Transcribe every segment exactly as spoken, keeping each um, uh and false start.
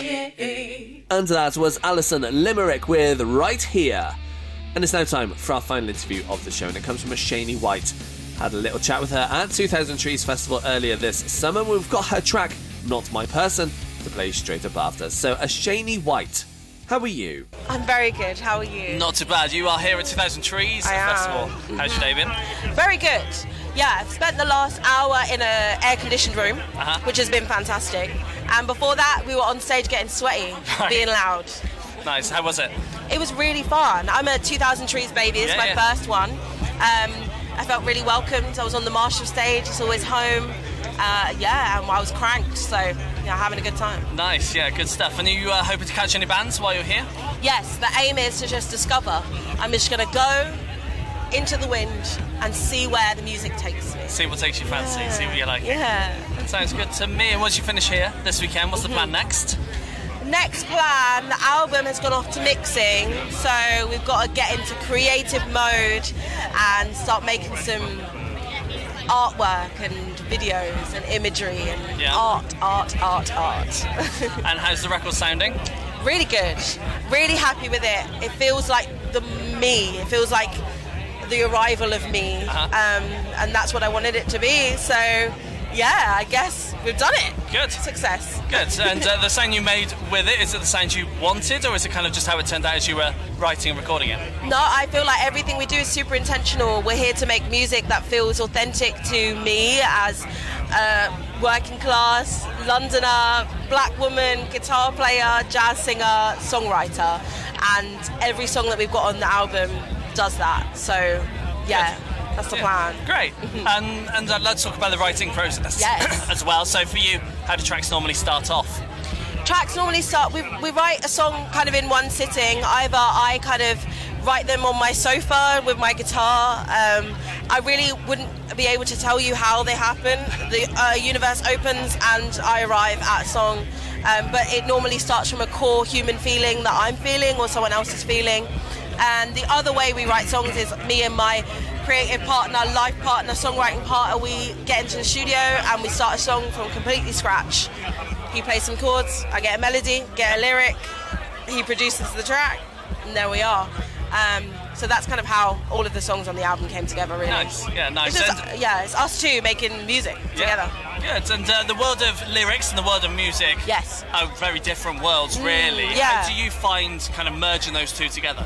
And that was Alison Limerick with Right Here. And it's now time for our final interview of the show, and it comes from a Shani White. Had a little chat with her at two thousand Trees Festival earlier this summer. We've got her track, Not My Person, to play straight up after. So, a Shani White, how are you? I'm very good, how are you? Not too bad. You are here at two thousand Trees I Festival. am. How's your day been? Very good. Yeah, I've spent the last hour in an air-conditioned room, Uh-huh. which has been fantastic. And before that, we were on stage getting sweaty, Right. being loud. Nice. How was it? It was really fun. I'm a two thousand Trees baby. It's Yeah, my yeah. first one. Um, I felt really welcomed. I was on the Marshall stage. It's always home. Uh, yeah, and I was cranked, so yeah, having a good time. Nice. Yeah, good stuff. And are you uh, hoping to catch any bands while you're here? Yes, the aim is to just discover. I'm just going to go into the wind and see where the music takes me. See what takes your fancy. See what you like. Yeah. That sounds good to me. And once you finish here this weekend, what's the plan next? Next plan, the album has gone off to mixing, so we've got to get into creative mode and start making some artwork and videos and imagery and Yeah. art, art, art, art. And how's the record sounding? Really good. Really happy with it. It feels like the me. It feels like the arrival of me. Uh-huh. Um, and that's what I wanted it to be. So, yeah, I guess we've done it. Good. Success. Good. And uh, the sound you made with it, is it the sound you wanted, or is it kind of just how it turned out as you were writing and recording it? No, I feel like everything we do is super intentional. We're here to make music that feels authentic to me as a working class Londoner, black woman, guitar player, jazz singer, songwriter. And every song that we've got on the album does that. So, yeah, Good. that's the Yeah. plan. Great. and and uh, let's talk about the writing process Yes. as well. So for you, how do tracks normally start off? Tracks normally start, we, we write a song kind of in one sitting. Either I kind of write them on my sofa with my guitar. Um, I really wouldn't be able to tell you how they happen. The uh, universe opens and I arrive at a song. Um, but it normally starts from a core human feeling that I'm feeling or someone else is feeling. And the other way we write songs is me and my creative partner, life partner, songwriting partner. We get into the studio and we start a song from completely scratch. He plays some chords, I get a melody, get a lyric, he produces the track, and there we are. Um, so that's kind of how all of the songs on the album came together, really. Nice. Yeah, nice. It's just, And- yeah, it's us two making music together. Yeah, good. And uh, the world of lyrics and the world of music Yes. are very different worlds, really. yeah. How do you find kind of merging those two together?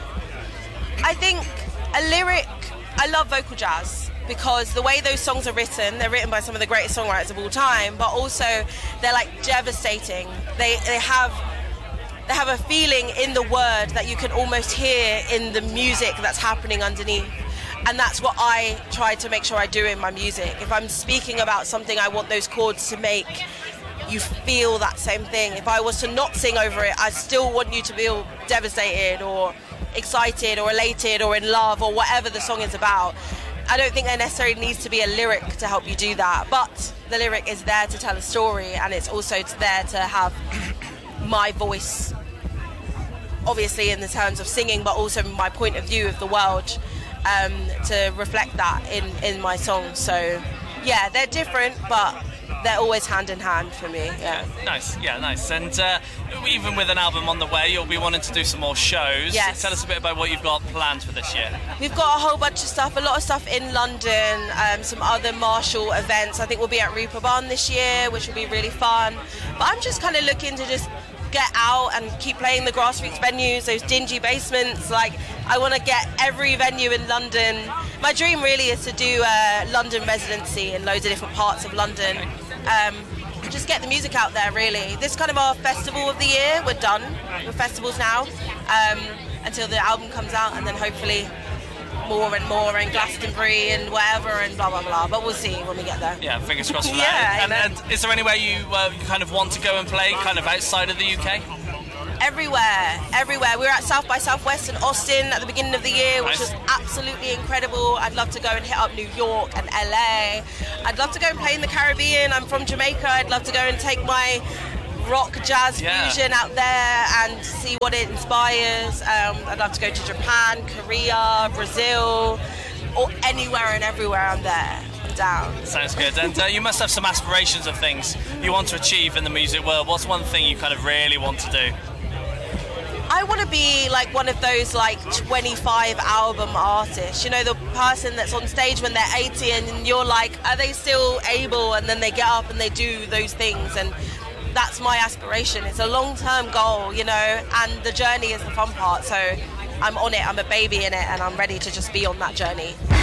I think a lyric, I love vocal jazz because the way those songs are written, they're written by some of the greatest songwriters of all time, but also they're like devastating. They they have they have a feeling in the word that you can almost hear in the music that's happening underneath. And that's what I try to make sure I do in my music. If I'm speaking about something, I want those chords to make you feel that same thing. If I was to not sing over it, I still want you to feel devastated or excited or elated or in love or whatever the song is about. I don't think there necessarily needs to be a lyric to help you do that, but the lyric is there to tell a story, and it's also there to have my voice, obviously in the terms of singing, but also my point of view of the world, um, to reflect that in, in my songs. So yeah, they're different, but they're always hand in hand for me. Yeah. Nice, yeah, nice. And uh, even with an album on the way, you'll be wanting to do some more shows. Yes. Tell us a bit about what you've got planned for this year. We've got a whole bunch of stuff, a lot of stuff in London, um, some other Marshall events. I think we'll be at Reeperbahn this year, which will be really fun. But I'm just kind of looking to just get out and keep playing the grassroots venues, those dingy basements. Like, I want to get every venue in London. My dream really is to do a London residency in loads of different parts of London. Um, just get the music out there, really. This is kind of our festival of the year. We're done with festivals now, um, until the album comes out, and then hopefully more and more in Glastonbury and whatever and blah blah blah, but we'll see when we get there. Yeah, fingers crossed for Yeah, that. And, amen. and is there anywhere you, uh, you kind of want to go and play, kind of outside of the U K? Everywhere, everywhere. We were at South by Southwest in Austin at the beginning of the year, which Nice. was absolutely incredible. I'd love to go and hit up New York and L A. I'd love to go and play in the Caribbean. I'm from Jamaica. I'd love to go and take my rock jazz Yeah. fusion out there and see what it inspires. Um, I'd love to go to Japan, Korea, Brazil, or anywhere and everywhere I'm there. down. Sounds good. And uh, you must have some aspirations of things you want to achieve in the music world. What's one thing you kind of really want to do? I want to be like one of those like twenty-five album artists, you know, the person that's on stage when they're eighty and you're like, are they still able? And then they get up and they do those things, and that's my aspiration. It's a long-term goal, you know, and the journey is the fun part, so I'm on it, I'm a baby in it, and I'm ready to just be on that journey.